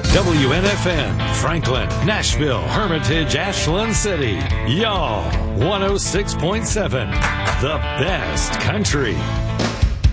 WNFN, Franklin, Nashville, Hermitage, Ashland City. Y'all, 106.7, the best country.